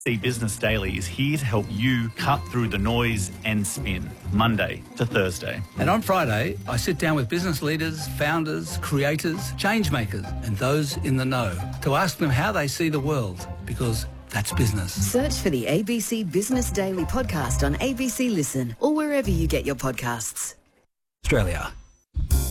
ABC Business Daily is here to help you cut through the noise and spin, Monday to Thursday. And on Friday, I sit down with business leaders, founders, creators, change makers, and those in the know to ask them how they see the world, because that's business. Search for the ABC Business Daily podcast on ABC Listen or wherever you get your podcasts. Australia.